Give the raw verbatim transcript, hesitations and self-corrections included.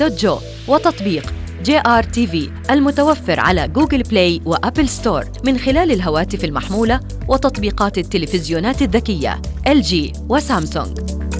دوت جو، وتطبيق جي آر تي في المتوفر على جوجل بلاي وأبل ستور من خلال الهواتف المحمولة وتطبيقات التلفزيونات الذكية إل جي وسامسونج.